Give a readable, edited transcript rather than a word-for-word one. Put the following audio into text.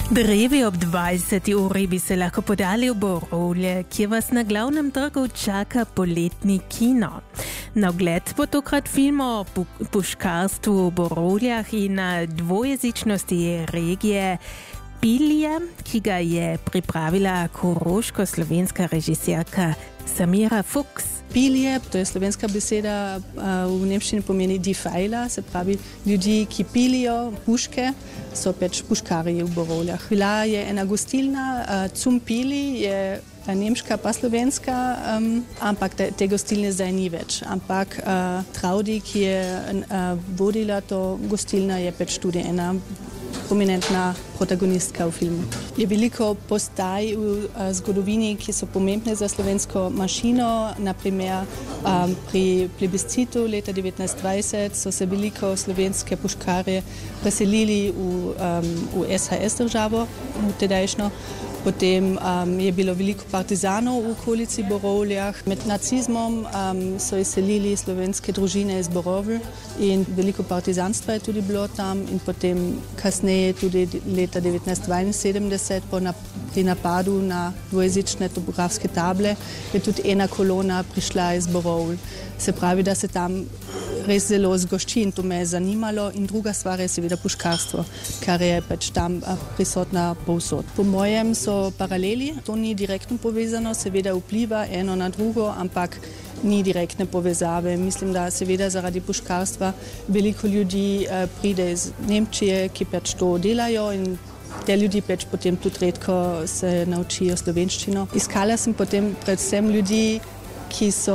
Drevi ob 20. uri bi se lahko podali v Borovlje, kjer vas na glavnem trgu čaka poletni kino. Na ogled bo tokrat film o puškarstvu v Borovljah in dvojezičnosti regije Pilje, ki ga je pripravila koroško-slovenska režiserka Samira Fuchs. Pilje, to je slovenska beseda, v nemščini pomeni die Pfeiler, se pravi ljudi, ki pilijo puške, so pač puškarji v Borovljah. Bila je ena gostilna, Zum Pili, je nemška pa slovenska, ampak te gostilne zdaj ni več. Ampak Traudi, ki je vodila to gostilna, je pač tudi ena prominentna protagonistka v filmu. Je veliko postaj v zgodovini, ki so pomembne za slovensko manjšino. Naprimer, pri plebiscitu leta 1920 so se veliko slovenske puškarje preselili v SHS državo, v tedajšnjo. Potem je bilo veliko partizanov v okolici Borovljah. Med nacizmom so izselili slovenske družine iz Borovelj in veliko partizanstva je tudi bilo tam. In potem kasneje tudi leta 1972 pri napadu na dvojezične topografske table je tudi ena kolona prišla iz Borovlj. Se pravi, da se tam res zelo zgošči in to me je zanimalo. In druga stvar je seveda puškarstvo, kar je pač tam prisotna povsod. Po mojem so paraleli, to ni direktno povezano, seveda vpliva eno na drugo, ampak ni direktne povezave. Mislim, da seveda zaradi puškarstva veliko ljudi pride iz Nemčije, ki pač to delajo in te ljudi pač potem tudi redko se naučijo slovenščino. Iskala sem potem predvsem ljudi, ki so